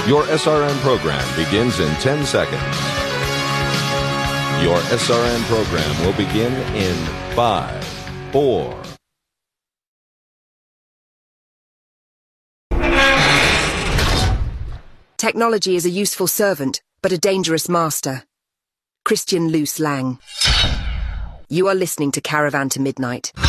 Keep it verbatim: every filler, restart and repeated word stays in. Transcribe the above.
Your S R N program begins in ten seconds. Your S R N program will begin in five, four. Technology is a useful servant, but a dangerous master. Christian Luce Lang. You are listening to Caravan to Midnight.